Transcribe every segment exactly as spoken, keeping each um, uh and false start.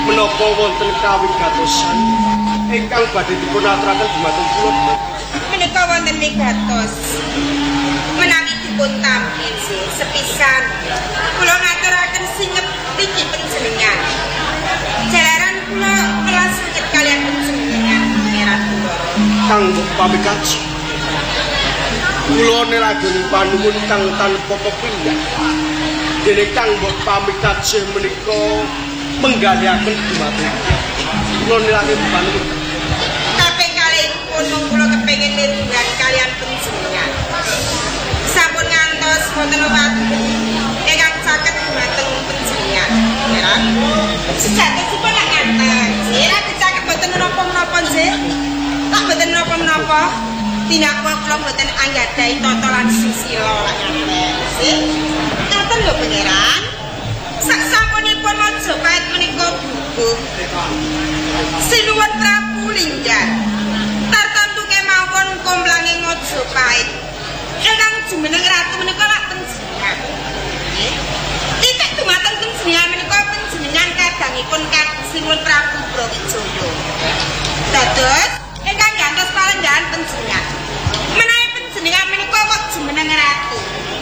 menapa wonten kawigatosan ingkang badhe dipun aturaken dhumateng kula? Menika wonten wigatos menawi dipun tampi sepisan kula ngaturaken singep niki panjenengan. Jalaran kula kelas saged kalian panjenengan pangeran kula. Kanggo pamikaji kula neragen panuwun kang tanpa pepindhah dene kanggo pamikaji menika menggalihaken dhumateng kula neragen panuwun kaping kalih pun mung kula kepengin nirungan kalian panjenengan sampun ngantos wonten watu ingkang saged dhumateng panjenengan pangeran sejatosipun lak ngantos ira dicaket boten menapa-menapa nggih tak boten menapa-menapa tinakwa kula boten anggadhahi tata lan susila lak ngantos nggih ngaten lho pangeran saksampunipun Majapahit menika bubuh sinuwun Prabu Linggar tartamtu kemawon komplanging Majapahit ingkang jumeneng ratu menika lak panjenengan nggih titik dumateng panjenengan menika panjenengan kadangipun sinuwun Prabu Brawijaya dados ingkang gantos palenggahan panjenengan menawi panjenengan menika kok jumeneng ratu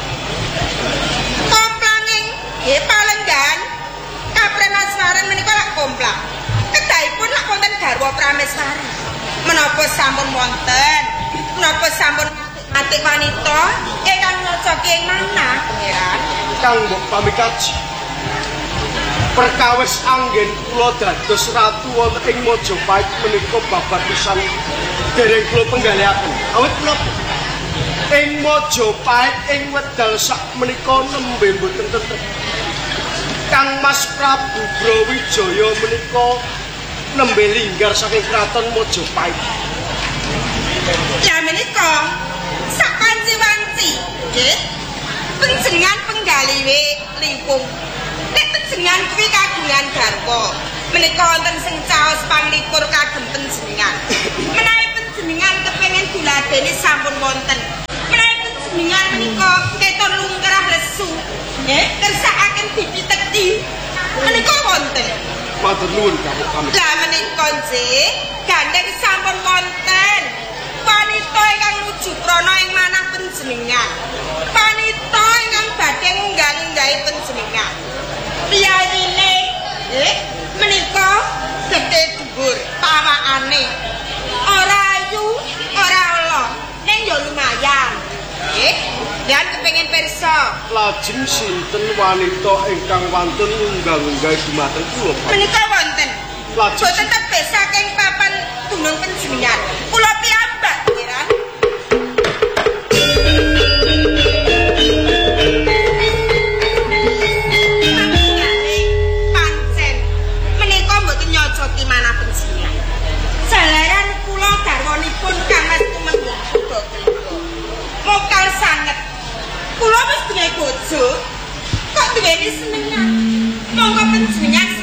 komplanging nggih palenggahan Kaprenaswaran menika lak komplang kedahipun lak wonten garwa Prameswari menapa sampun wonten menapa sampun atik wanita ingkang nyocoki ing manah pangeran kanggo pamikaji perkawis anggen kula dados ratu wonten ing Majapahit menika babat pisan dereng kula penggalihaken awit kula ing Majapahit ing wedal sak menika nembe mboten tetep Kang Mas Prabu Brawijaya menika nembe linggar saking kraton Majapahit ya menika sak wanci-wanci nggih panjenengan penggaliwe lingkung nek panjenengan kuwi kagungan garwa menika wonten sing caos panglikur kagem panjenengan menawi panjenengan kepengin diladeni sampun wonten menawi panjenengan menika keton lungkrah lesu nggih kersakaken dipitekti menika wonten matur nuwun kami lah menika nggih gandeng sampun wonten wanita ingkang nuju prana ing manah panjenengan wanita ingkang badhe ngunggal-unggahi panjenengan piyayine nggih menika gedhe dhuwur pawakane ora ayu ora ala ning yo lumayan nggih dan kepengin pirsa lajeng sinten wanita ingkang wonten ngunggal-unggahi dhumateng kula menika wonten lajeng boten tebih saking papan gunung panjenengan kula piyambak pangeran pancen menika mboten nyocoki manah panjenengan jalaran kula garwanipun Kang Mas Tumenggung Buddha mokal sanget kula wis duwe bojo kok duweni senengan monggo panjenengan